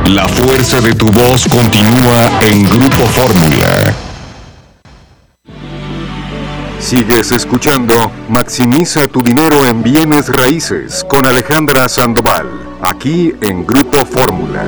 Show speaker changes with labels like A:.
A: La fuerza de tu voz continúa en Grupo Fórmula.
B: Sigues escuchando Maximiza tu dinero en bienes raíces con Alejandra Sandoval, aquí en Grupo Fórmula.